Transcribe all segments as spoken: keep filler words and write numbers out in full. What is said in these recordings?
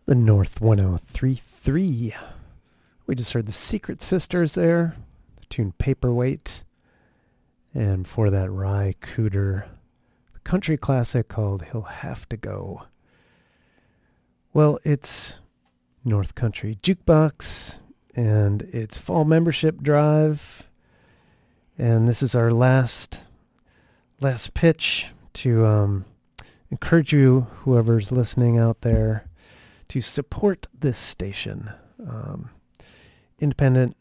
The North one oh three point three. We just heard the Secret Sisters there, the tune Paperweight, and before that, Ry Cooder, the country classic called He'll Have to Go. Well, it's North Country Jukebox, and it's fall membership drive, and this is our last last pitch to um, encourage you, whoever's listening out there, to support this station. Um, independent,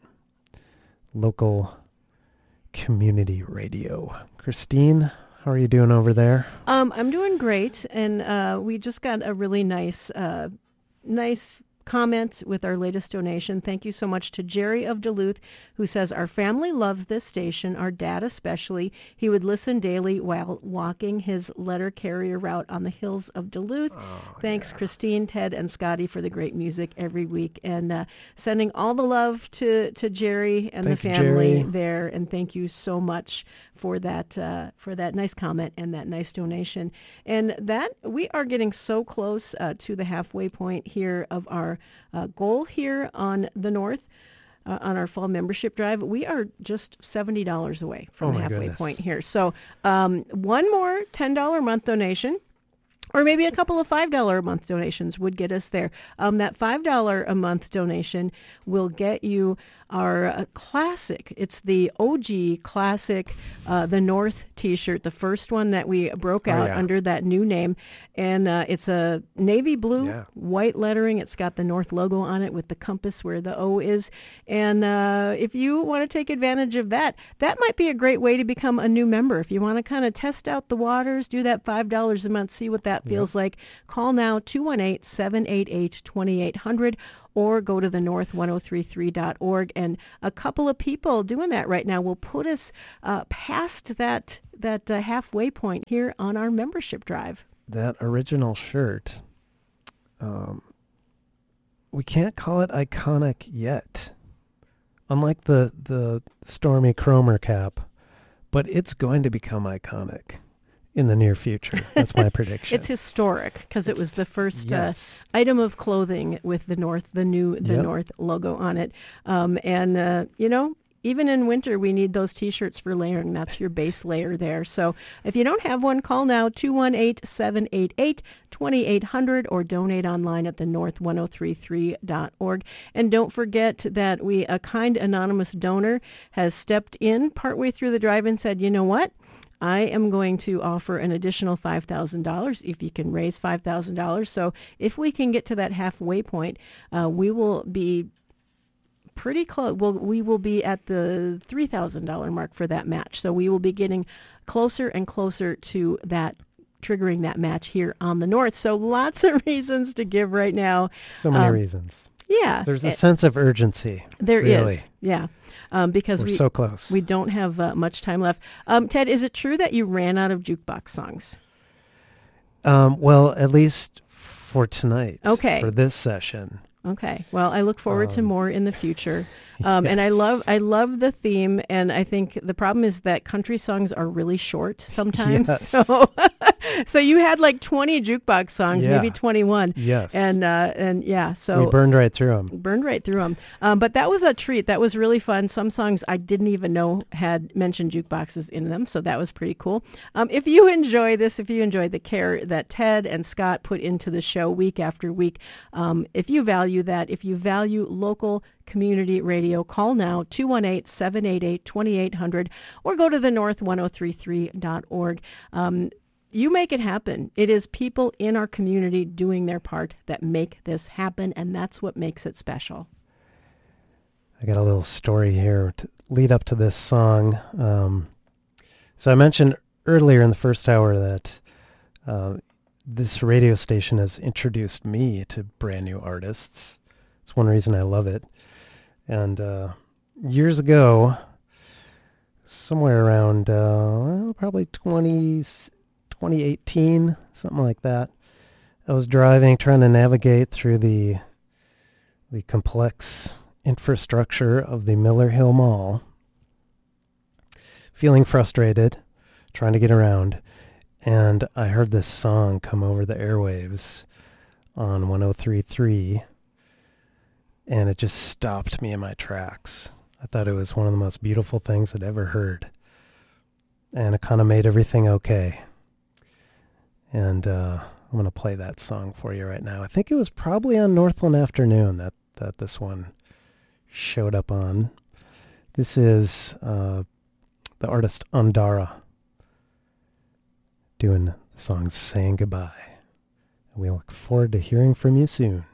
local, community radio. Christine, how are you doing over there? Um, I'm doing great, and uh, we just got a really nice, uh, nice comment with our latest donation. Thank you so much to Jerry of Duluth, who says, our family loves this station, our dad especially. He would listen daily while walking his letter carrier route on the hills of Duluth. Oh, Thanks, yeah. Christine, Ted, and Scotty for the great music every week. And uh, sending all the love to, to Jerry and thank the family you, there. And thank you so much for that uh, for that nice comment and that nice donation. And that we are getting so close uh, to the halfway point here of our uh, goal here on the North, uh, on our fall membership drive. We are just seventy dollars away from oh the halfway goodness. point here. So um, one more ten dollars a month donation, or maybe a couple of five dollars a month donations would get us there. Um, that five dollars a month donation will get you our uh, classic. It's the O G classic, uh, the North t-shirt, the first one that we broke out oh, yeah. under that new name. And uh, it's a navy blue, yeah. white lettering. It's got the North logo on it with the compass where the O is. And uh, if you want to take advantage of that, that might be a great way to become a new member. If you want to kind of test out the waters, do that five dollars a month, see what that feels yep. like. Call now two one eight, seven eight eight, two eight zero zero or go to the north ten thirty-three dot org. And a couple of people doing that right now will put us uh, past that, that uh, halfway point here on our membership drive. That original shirt, um, we can't call it iconic yet. Unlike the, the Stormy Cromer cap, but it's going to become iconic in the near future. That's my prediction. It's historic because it was the first yes. uh, item of clothing with the North, the new the yep. North logo on it. Um, and, uh, you know, even in winter, we need those T-shirts for layering. That's your base layer there. So if you don't have one, call now, two one eight, seven eight eight, two eight zero zero or donate online at the north ten thirty-three dot org. And don't forget that we a kind anonymous donor has stepped in partway through the drive and said, you know what? I am going to offer an additional five thousand dollars if you can raise five thousand dollars. So if we can get to that halfway point, uh, we will be pretty close. Well, we will be at the three thousand dollars mark for that match. So we will be getting closer and closer to that, triggering that match here on the North. So lots of reasons to give right now. So many um, reasons. Yeah. There's a it, sense of urgency. There really. is. Yeah. Um, because We're we so close. We don't have uh, much time left. Um, Ted, is it true that you ran out of jukebox songs? Um, well, at least for tonight. Okay. For this session. Okay. Well, I look forward um, to more in the future. Um, yes. And I love I love the theme. And I think the problem is that country songs are really short sometimes. Yes. So, so you had like twenty jukebox songs, yeah. maybe twenty-one. Yes. And uh, and yeah, so we burned right through them. Burned right through them. Um, but that was a treat. That was really fun. Some songs I didn't even know had mentioned jukeboxes in them, so that was pretty cool. Um, if you enjoy this, if you enjoy the care that Ted and Scott put into the show week after week, um, if you value that, if you value local community radio, call now, two one eight, seven eight eight, two eight zero zero or go to the north ten thirty-three dot org. Um, You make it happen. It is people in our community doing their part that make this happen, and that's what makes it special. I got a little story here to lead up to this song. Um, so I mentioned earlier in the first hour that uh, this radio station has introduced me to brand new artists. It's one reason I love it. And uh, years ago, somewhere around uh, well, probably twenty, twenty eighteen, something like that, I was driving, trying to navigate through the the complex infrastructure of the Miller Hill Mall, feeling frustrated, trying to get around, and I heard this song come over the airwaves on one oh three point three, and it just stopped me in my tracks. I thought it was one of the most beautiful things I'd ever heard, and it kind of made everything okay. And uh, I'm going to play that song for you right now. I think it was probably on Northland Afternoon that, that this one showed up on. This is uh, the artist Andara doing the song Saying Goodbye. We look forward to hearing from you soon.